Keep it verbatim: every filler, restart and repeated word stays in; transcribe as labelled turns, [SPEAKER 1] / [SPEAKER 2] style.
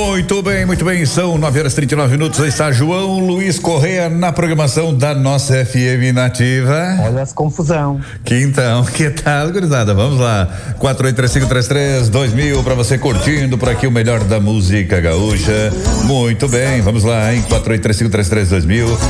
[SPEAKER 1] Muito bem, muito bem, são nove horas e trinta e nove minutos, está João Luiz Correia na programação da nossa F M Nativa.
[SPEAKER 2] Olha essa confusão.
[SPEAKER 1] Que então, que tal, gurizada? Vamos lá, quatro oito três cinco três três dois mil pra você curtindo por aqui o melhor da música gaúcha. Muito bem, vamos lá, hein, quatro oito três cinco três três dois mil.